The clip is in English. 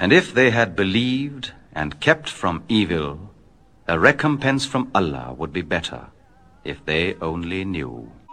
And if they had believed and kept from evil, a recompense from Allah would be better, if they only knew.